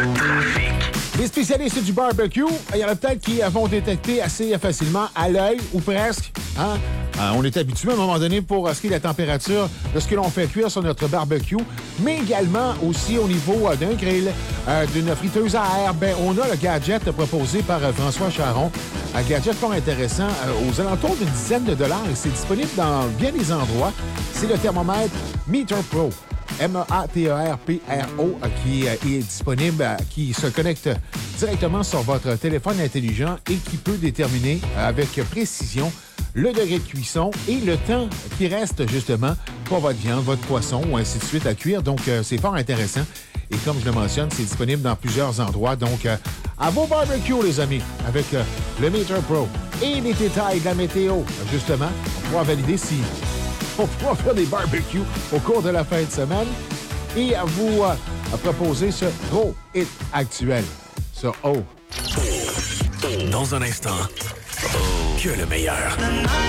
Les spécialistes du barbecue, il y en a peut-être qui vont détecter assez facilement à l'œil ou presque. Hein? On est habitué à un moment donné pour ce qui est la température de ce que l'on fait cuire sur notre barbecue, mais également aussi au niveau d'un grill, d'une friteuse à air. On a le gadget proposé par François Charon. Un gadget fort intéressant, aux alentours d'une dizaine de dollars, et c'est disponible dans bien des endroits. C'est le thermomètre Meter Pro. MEATERPRO qui est disponible, qui se connecte directement sur votre téléphone intelligent et qui peut déterminer avec précision le degré de cuisson et le temps qui reste justement pour votre viande, votre poisson ou ainsi de suite à cuire. Donc, c'est fort intéressant. Et comme je le mentionne, c'est disponible dans plusieurs endroits. Donc, à vos barbecues, les amis, avec le Meter Pro et les détails de la météo, justement, on pourra valider si on pourra faire des barbecues au cours de la fin de semaine et à vous proposer ce gros hit actuel. Ce Oh. Dans un instant, que le meilleur.